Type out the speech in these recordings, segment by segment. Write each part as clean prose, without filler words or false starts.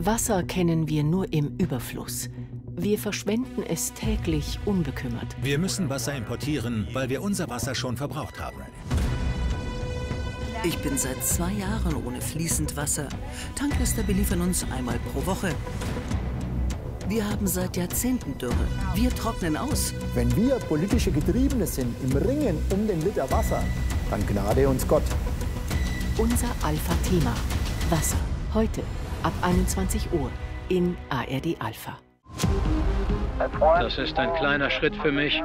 Wasser kennen wir nur im Überfluss. Wir verschwenden es täglich unbekümmert. Wir müssen Wasser importieren, weil wir unser Wasser schon verbraucht haben. Ich bin seit 2 Jahren ohne fließend Wasser. Tanklaster beliefern uns einmal pro Woche. Wir haben seit Jahrzehnten Dürre. Wir trocknen aus. Wenn wir politische Getriebene sind im Ringen um den Liter Wasser, dann gnade uns Gott. Unser Alpha-Thema. Wasser. Heute ab 21 Uhr in ARD Alpha. Das ist ein kleiner Schritt für mich,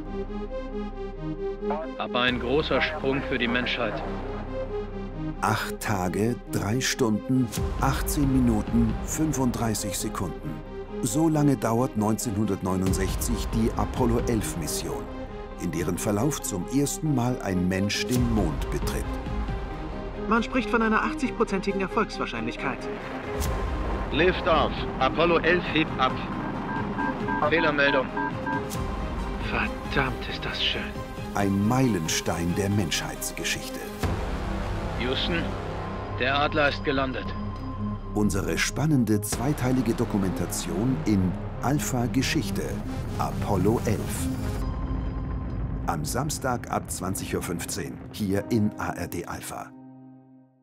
aber ein großer Sprung für die Menschheit. 8 Tage, 3 Stunden, 18 Minuten, 35 Sekunden. So lange dauert 1969 die Apollo-11-Mission, in deren Verlauf zum ersten Mal ein Mensch den Mond betritt. Man spricht von einer 80-prozentigen Erfolgswahrscheinlichkeit. Lift off. Apollo 11 hebt ab. Fehlermeldung. Verdammt, ist das schön. Ein Meilenstein der Menschheitsgeschichte. Houston, der Adler ist gelandet. Unsere spannende zweiteilige Dokumentation in Alpha Geschichte, Apollo 11. Am Samstag ab 20:15 Uhr hier in ARD Alpha.